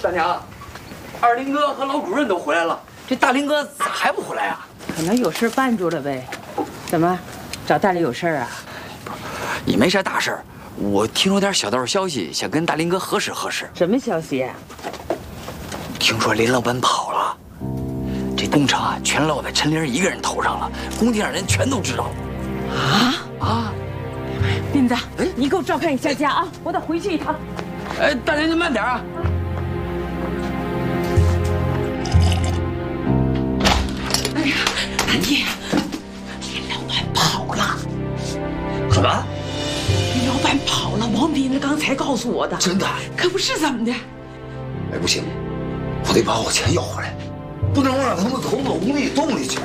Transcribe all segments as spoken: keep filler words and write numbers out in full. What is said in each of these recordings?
大娘，二林哥和老主任都回来了，这大林哥咋还不回来啊？ 可能有事绊住了呗。怎么，找大林有事啊？ 也没啥大事儿，我听说点小道消息，想跟大林哥核实核实。 什么消息呀？ 听说林老板跑了，这工程啊全落在陈玲一个人头上了，工地上人全都知道了。 啊啊！ 林子，你给我照看一下家啊，我得回去一趟。 哎，大娘您慢点啊。 哎呀，大姐，林老板跑了。 什么？ 林老板跑了，王斌子刚才告诉我的。 真的？ 可不是怎么的？ 哎，不行，我得把我钱要回来，不能让他们投到无底洞里去。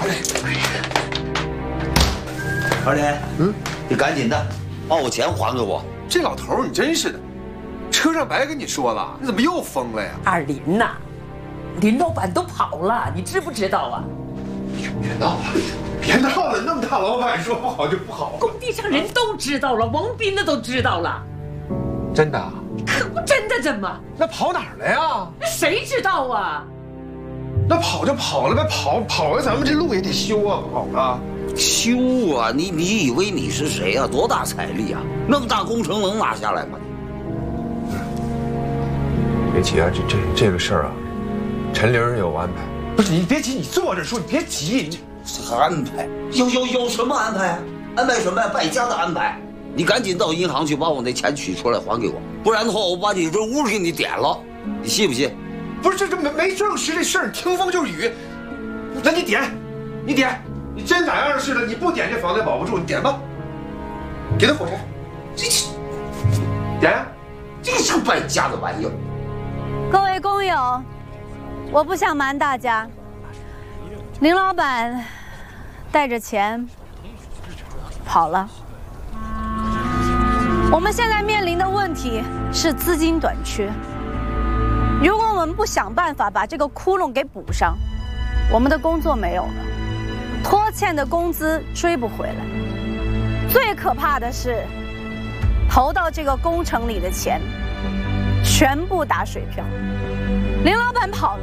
二林，嗯，你赶紧的，把我钱还给我。 这老头你真是的，车上白跟你说了，你怎么又疯了呀？ 二林呐，林老板都跑了，你知不知道啊？ 别闹了，别闹了，那么大老板说不好就不好。 工地上人都知道了，王斌子都知道了。 真的？ 可不真的，怎么？ 那跑哪儿了呀？ 那谁知道啊？ 那跑就跑了呗，跑跑了，咱们这路也得修啊，跑了。 修啊！你你以为你是谁啊？多大财力啊？那么大工程能拿下来吗？ 别急啊，这这这个事儿啊，陈玲有安排。不是你别急，你坐着说，你别急。你安排有有有什么安排？安排什么呀？败家的安排！你赶紧到银行去把我那钱取出来还给我，不然的话我把你这屋给你点了，你信不信？ 不是这这没没证实这事儿，听风就是雨。那你点，你点。你真哪样似的，你不点这房子保不住，你点吧，给他火柴，这点呀， 这是败家的玩意儿。 各位工友，我不想瞒大家，林老板带着钱跑了。我们现在面临的问题是资金短缺，如果我们不想办法把这个窟窿给补上，我们的工作没有了。拖欠的工资追不回来，最可怕的是，投到这个工程里的钱，全部打水漂。林老板跑了。